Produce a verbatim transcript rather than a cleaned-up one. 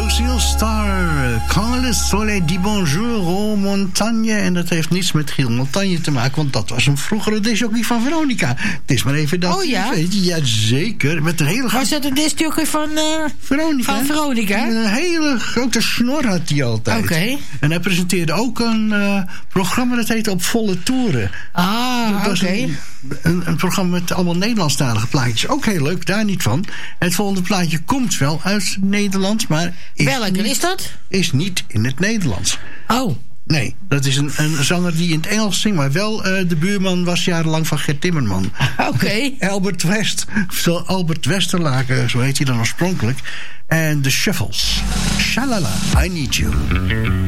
Lucille Star, Quand le soleil dit bonjour aux montagnes. En dat heeft niets met Giel Montagne te maken, want dat was een vroegere discjockey van Veronica. Het is maar even dat. Oh ja? Jazeker, met een hele... Was dat een discjockey van... Uh, Veronica. Van Veronica? Een hele grote snor had hij altijd. Oké. Okay. En hij presenteerde ook een uh, programma dat heette Op Volle Toeren. Ah, oké. Okay. Een, een, een programma met allemaal Nederlandstalige plaatjes. Ook heel leuk, daar niet van. Het volgende plaatje komt wel uit Nederland, maar... Welke is dat? Is niet in het Nederlands. Oh. Nee, dat is een, een zanger die in het Engels zingt, maar wel uh, de buurman was jarenlang van Gert Timmerman. Oké. Okay. Albert West, zo Albert Westerlaken, zo heet hij dan oorspronkelijk. En The Shuffles. Shalala, I Need You.